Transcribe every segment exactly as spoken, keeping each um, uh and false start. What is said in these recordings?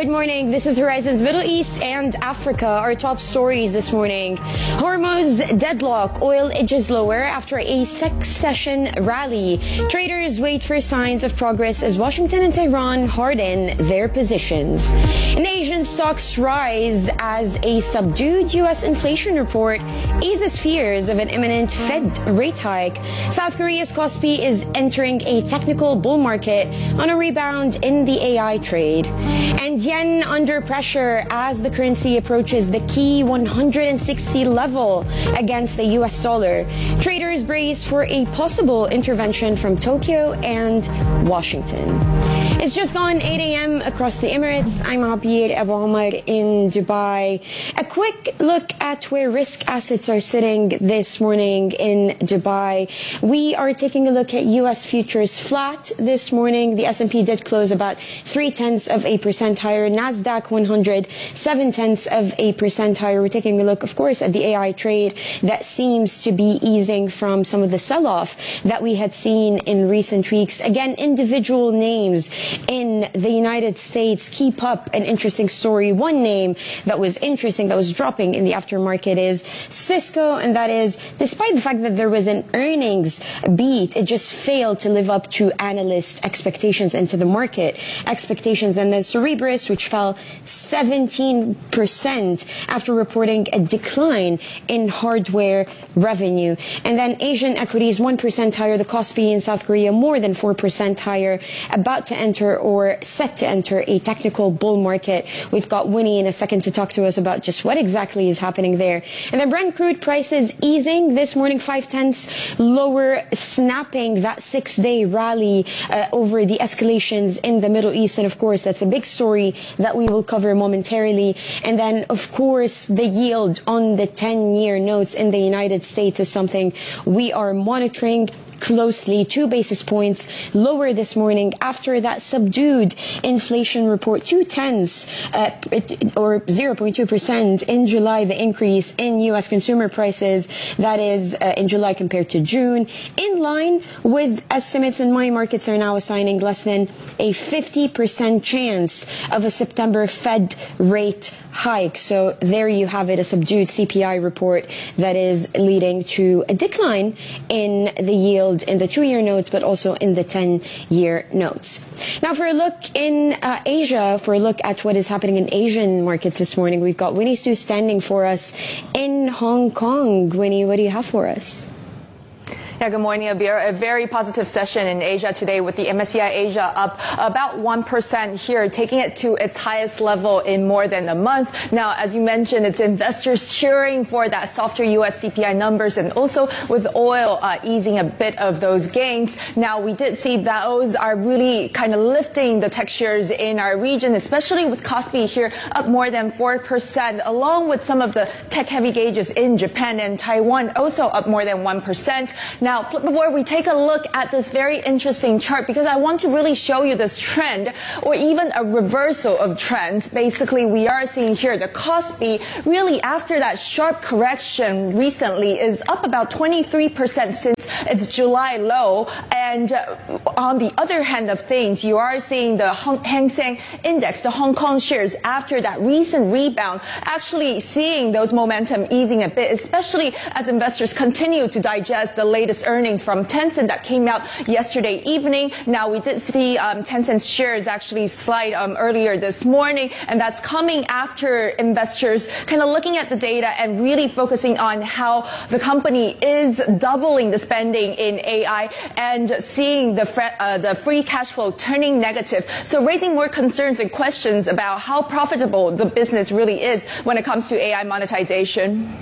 morning. This is Horizons Middle East and Africa. Our top stories this morning. Hormuz deadlock. Oil edges lower after a six-session rally. Traders wait for signs of progress as Washington and Tehran harden their positions. And Asian stocks rise as a subdued U S inflation report eases fears of an imminent Fed rate hike. South Korea's Kospi is entering a technical bull market on a rebound in the A I trade. And yen under pressure as the currency approaches the key one hundred sixty level against the U S dollar. Traders brace for a possible intervention from Tokyo and Washington. It's just gone eight a.m. across the Emirates. I'm Abir Abu Omar in Dubai. A quick look at where risk assets are sitting this morning in Dubai. We are taking a look at U S futures flat this morning. The S and P did close about three tenths of a percent higher. Nasdaq one hundred, seven tenths of a percent higher. We're taking a look, of course, at the A I trade that seems to be easing from some of the sell-off that we had seen in recent weeks. Again, individual names in the United States keep up an interesting story. One name that was interesting, that was dropping in the aftermarket is Cisco, and that is, despite the fact that there was an earnings beat, it just failed to live up to analyst expectations and to the market expectations. And then Cerebras, which fell seventeen percent after reporting a decline in hardware revenue. And then Asian equities one percent higher. The Kospi in South Korea more than four percent higher, about to enter or set to enter a technical bull market. We've got Winnie in a second to talk to us about just what exactly is happening there. And then Brent crude prices easing this morning, five tenths lower, snapping that six-day rally uh, over the escalations in the Middle East. And of course, that's a big story that we will cover momentarily. And then, of course, the yield on the ten-year notes in the United States is something we are monitoring closely. Two basis points lower this morning after that subdued inflation report. Two tenths uh, or zero point two percent in July, the increase in U S consumer prices, that is uh, in July compared to June, in line with estimates, and money markets are now assigning less than a fifty percent chance of a September Fed rate hike. So there you have it, a subdued C P I report that is leading to a decline in the yield in the two-year notes, but also in the ten-year notes. Now, for a look in uh, Asia, for a look at what is happening in Asian markets this morning, we've got Winnie Su standing for us in Hong Kong. Winnie, what do you have for us? Yeah, good morning, Abir. A very positive session in Asia today with the M S C I Asia up about one percent here, taking it to its highest level in more than a month. Now, as you mentioned, it's investors cheering for that softer U S C P I numbers, and also with oil uh, easing a bit of those gains. Now, we did see those are really kind of lifting the tech shares in our region, especially with Kospi here up more than four percent, along with some of the tech-heavy gauges in Japan and Taiwan also up more than one percent. Now, Now, flip the board, we take a look at this very interesting chart because I want to really show you this trend or even a reversal of trends. Basically, we are seeing here the Kospi really after that sharp correction recently is up about twenty-three percent since its July low. And on the other hand of things, you are seeing the Hang Seng Index, the Hong Kong shares after that recent rebound, actually seeing those momentum easing a bit, especially as investors continue to digest the latest earnings from Tencent that came out yesterday evening. Now, we did see um, Tencent's shares actually slide um, earlier this morning, and that's coming after investors kind of looking at the data and really focusing on how the company is doubling the spending in A I and seeing the, uh, the free cash flow turning negative. So raising more concerns and questions about how profitable the business really is when it comes to A I monetization.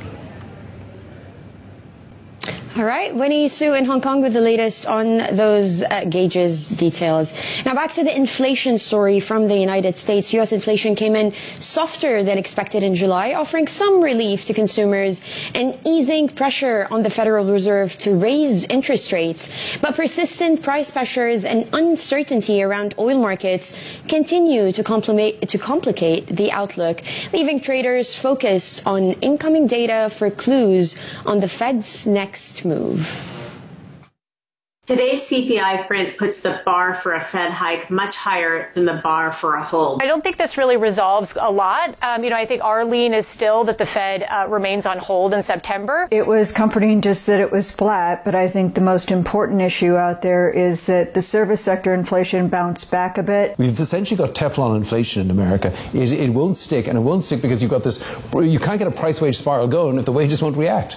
All right, Winnie Su in Hong Kong with the latest on those uh, gauges details. Now back to the inflation story from the United States. U S inflation came in softer than expected in July, offering some relief to consumers and easing pressure on the Federal Reserve to raise interest rates. But persistent price pressures and uncertainty around oil markets continue to, to complicate the outlook, leaving traders focused on incoming data for clues on the Fed's next move. Today's C P I print puts the bar for a Fed hike much higher than the bar for a hold. I don't think this really resolves a lot. Um, you know, I think our lean is still that the Fed uh, remains on hold in September. It was comforting just that it was flat, but I think the most important issue out there is that the service sector inflation bounced back a bit. We've essentially got Teflon inflation in America. It, it won't stick, and it won't stick because you've got this, you can't get a price wage spiral going if the wages won't react.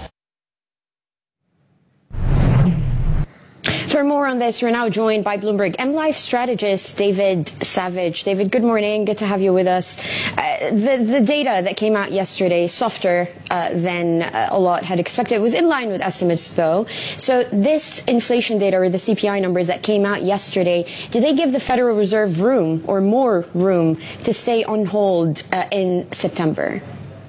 For more on this, we're now joined by Bloomberg M Life strategist David Savage. David, good morning. Good to have you with us. Uh, the, the data that came out yesterday, softer uh, than uh, a lot had expected. It was in line with estimates, though. So this inflation data, or the C P I numbers that came out yesterday, do they give the Federal Reserve room or more room to stay on hold uh, in September?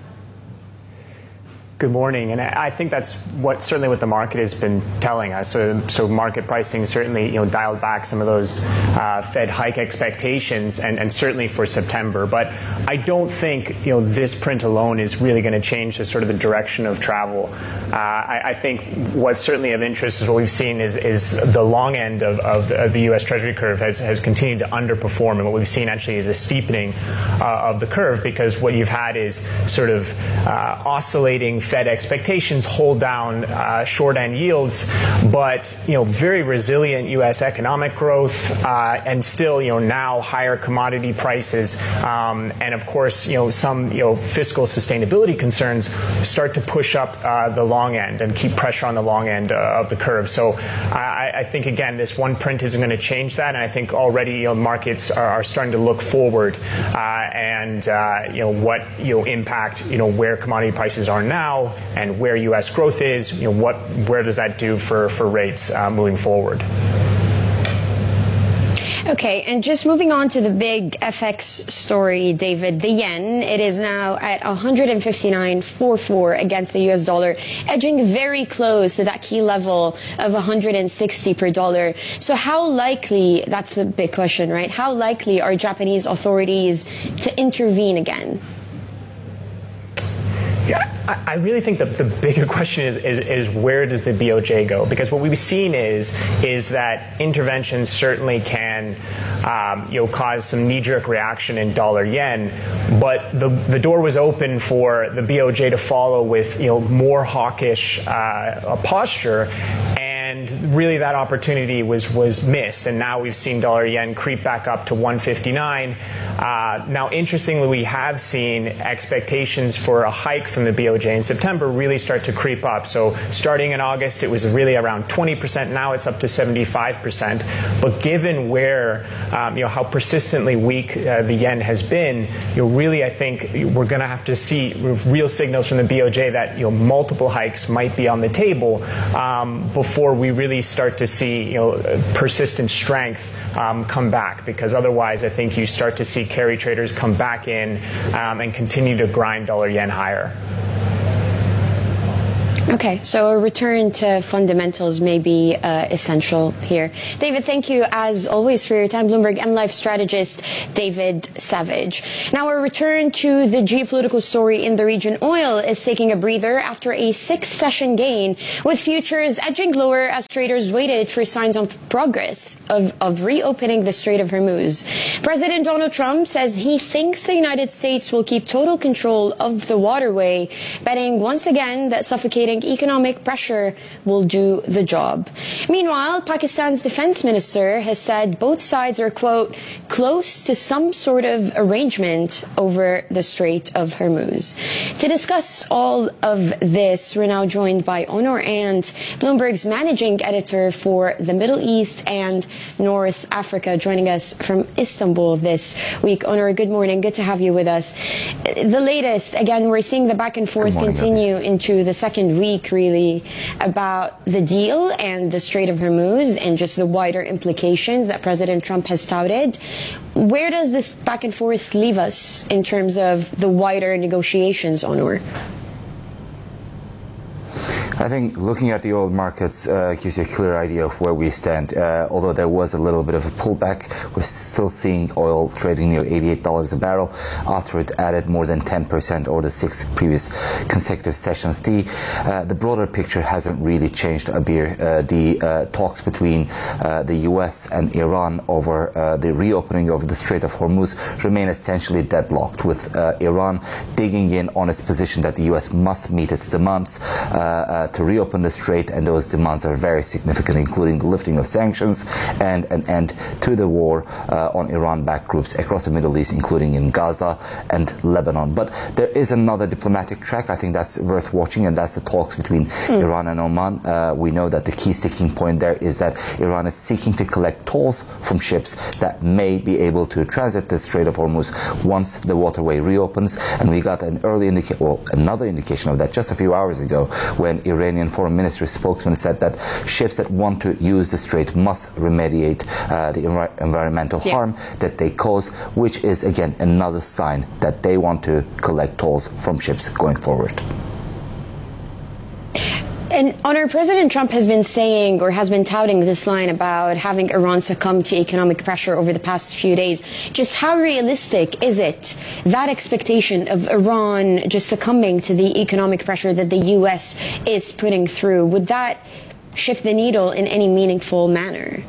Good morning, and I think that's what certainly what the market has been telling us. So, so market pricing certainly, you know, dialed back some of those uh, Fed hike expectations, and, and certainly for September. But I don't think, you know, this print alone is really going to change the sort of the direction of travel. Uh, I, I think what's certainly of interest is what we've seen is is the long end of, of, the, of the U S Treasury curve has has continued to underperform, and what we've seen actually is a steepening uh, of the curve, because what you've had is sort of uh, oscillating Fed expectations hold down uh, short end yields, but you know, very resilient U S economic growth, uh, and still, you know, now higher commodity prices, um, and of course, you know, some you know fiscal sustainability concerns start to push up uh, the long end and keep pressure on the long end uh, of the curve. So I, I think again, this one print isn't going to change that, and I think already, you know, markets are, are starting to look forward uh, and uh, you know what you know impact you know where commodity prices are now and where U S growth is. You know what where does that do for for rates uh, moving forward? Okay, and just moving on to the big F X story, David, the yen, it is now at one fifty-nine forty-four against the U S dollar, edging very close to that key level of one sixty per dollar. So how likely, that's the big question, right? How likely are Japanese authorities to intervene again? Yeah, I really think that the bigger question is, is is where does the B O J go? Because what we've seen is is that interventions certainly can um, you know cause some knee-jerk reaction in dollar yen, but the the door was open for the B O J to follow with you know more hawkish uh, posture. And really that opportunity was, was missed. And now we've seen dollar yen creep back up to one fifty-nine. Uh, now, interestingly, we have seen expectations for a hike from the B O J in September really start to creep up. So starting in August, it was really around twenty percent. Now it's up to seventy-five percent. But given where, um, you know, how persistently weak uh, the yen has been, you know, really I think we're going to have to see real signals from the B O J that, you know, multiple hikes might be on the table um, before we really start to see, you know, persistent strength um, come back, because otherwise I think you start to see carry traders come back in um, and continue to grind dollar yen higher. Okay, so a return to fundamentals may be uh, essential here. David, thank you as always for your time. Bloomberg M Life strategist David Savage. Now a return to the geopolitical story in the region. Oil is taking a breather after a six-session gain, with futures edging lower as traders waited for signs of progress of, of reopening the Strait of Hormuz. President Donald Trump says he thinks the United States will keep total control of the waterway, betting once again that suffocating economic pressure will do the job. Meanwhile, Pakistan's defense minister has said both sides are, quote, close to some sort of arrangement over the Strait of Hormuz. To discuss all of this, we're now joined by Onur Ant, Bloomberg's managing editor for the Middle East and North Africa, joining us from Istanbul this week. Onur, good morning. Good to have you with us. The latest, again, we're seeing the back and forth morning, continue Abby. into the second week, really, about the deal and the Strait of Hormuz and just the wider implications that President Trump has touted. Where does this back and forth leave us in terms of the wider negotiations, Onur? I think looking at the oil markets uh, gives you a clear idea of where we stand. Uh, although there was a little bit of a pullback, we're still seeing oil trading near eighty-eight dollars a barrel after it added more than ten percent over the six previous consecutive sessions. The, uh, the broader picture hasn't really changed, Abir. Uh, the uh, talks between uh, the U S and Iran over uh, the reopening of the Strait of Hormuz remain essentially deadlocked, with uh, Iran digging in on its position that the U S must meet its demands uh, uh, to reopen the strait, and those demands are very significant, including the lifting of sanctions and an end to the war uh, on Iran-backed groups across the Middle East, including in Gaza and Lebanon. But there is another diplomatic track I think that's worth watching, and that's the talks between mm. Iran and Oman. Uh, we know that the key sticking point there is that Iran is seeking to collect tolls from ships that may be able to transit the Strait of Hormuz once the waterway reopens. And we got an early indication, well, another indication of that just a few hours ago, when Iranian Foreign Ministry spokesman said that ships that want to use the strait must remediate uh, the envi environmental yeah. harm that they cause, which is again another sign that they want to collect tolls from ships going forward. And Honor, President Trump has been saying, or has been touting this line about having Iran succumb to economic pressure over the past few days. Just how realistic is it, that expectation of Iran just succumbing to the economic pressure that the U S is putting through? Would that shift the needle in any meaningful manner?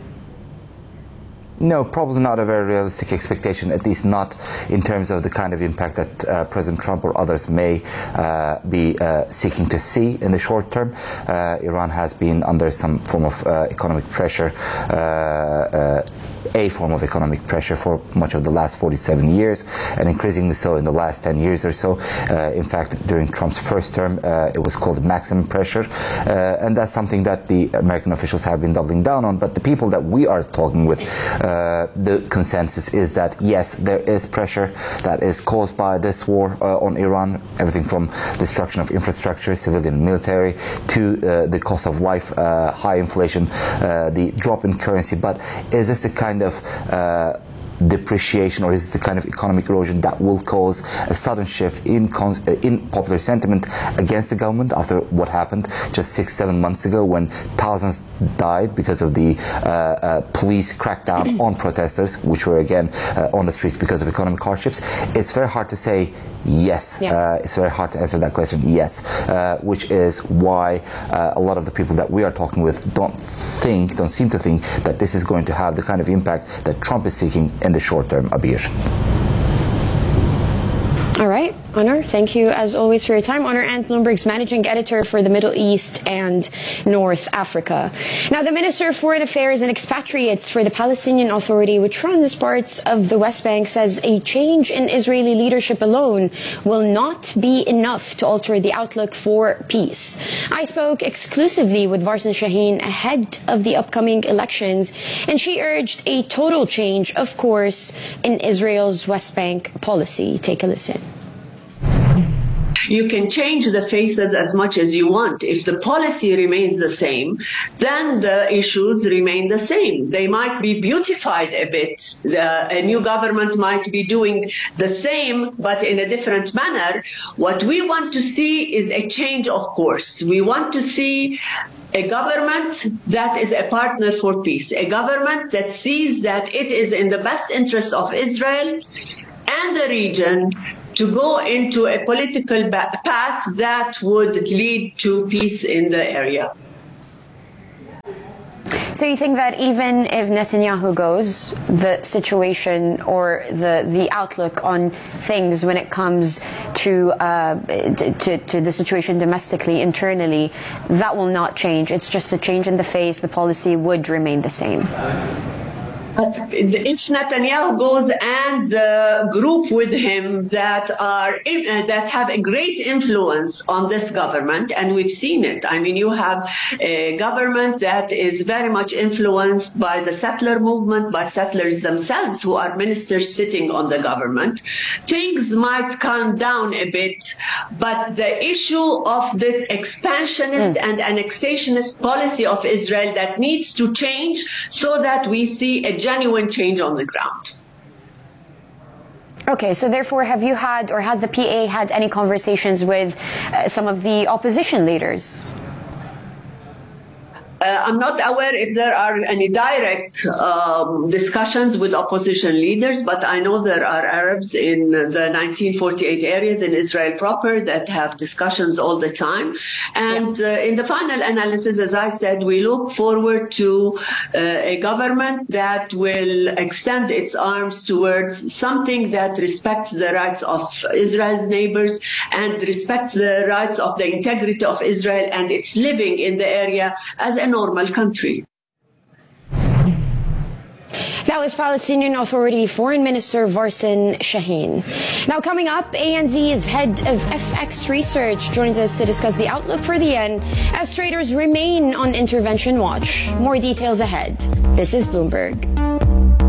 No, probably not a very realistic expectation, at least not in terms of the kind of impact that uh, President Trump or others may uh, be uh, seeking to see in the short term. Uh, Iran has been under some form of uh, economic pressure, uh, uh, a form of economic pressure for much of the last forty-seven years, and increasingly so in the last ten years or so. Uh, in fact, during Trump's first term, uh, it was called maximum pressure, uh, and that's something that the American officials have been doubling down on. But the people that we are talking with, uh, the consensus is that yes, there is pressure that is caused by this war uh, on Iran, everything from destruction of infrastructure, civilian and military, to uh, the cost of life, uh, high inflation, uh, the drop in currency. But is this a kind of uh, depreciation, or is it the kind of economic erosion that will cause a sudden shift in in popular sentiment against the government after what happened just six, seven months ago, when thousands died because of the uh, uh, police crackdown on protesters, which were again uh, on the streets because of economic hardships? It's very hard to say yes. Yeah. Uh, it's very hard to answer that question yes, uh, which is why uh, a lot of the people that we are talking with don't think, don't seem to think that this is going to have the kind of impact that Trump is seeking in the short term, Abir. All right, Honor, thank you as always for your time. Honor Ant, Bloomberg's managing editor for the Middle East and North Africa. Now, the Minister of Foreign Affairs and Expatriates for the Palestinian Authority, which runs parts of the West Bank, says a change in Israeli leadership alone will not be enough to alter the outlook for peace. I spoke exclusively with Varsan Shaheen ahead of the upcoming elections, and she urged a total change, of course, in Israel's West Bank policy. Take a listen. You can change the faces as much as you want. If the policy remains the same, then the issues remain the same. They might be beautified a bit. The, a new government might be doing the same, but in a different manner. What we want to see is a change of course. We want to see a government that is a partner for peace, a government that sees that it is in the best interest of Israel and the region to go into a political path that would lead to peace in the area. So you think that even if Netanyahu goes, the situation or the the outlook on things when it comes to, uh, to, to the situation domestically, internally, that will not change? It's just a change in the face. The policy would remain the same. If Netanyahu goes and the group with him that are in, that have a great influence on this government, and we've seen it. I mean, you have a government that is very much influenced by the settler movement, by settlers themselves who are ministers sitting on the government. Things might calm down a bit, but the issue of this expansionist mm. and annexationist policy of Israel that needs to change so that we see a genuine change on the ground. Okay, so therefore, have you had, or has the P A had any conversations with uh, some of the opposition leaders? I'm not aware if there are any direct um, discussions with opposition leaders, but I know there are Arabs in the nineteen forty-eight areas in Israel proper that have discussions all the time. And uh, in the final analysis, as I said, we look forward to uh, a government that will extend its arms towards something that respects the rights of Israel's neighbors and respects the rights of the integrity of Israel and its living in the area as a normal country. That was Palestinian Authority Foreign Minister Warsan Shaheen. Now coming up, A N Z's head of F X Research joins us to discuss the outlook for the yen as traders remain on intervention watch. More details ahead. This is Bloomberg.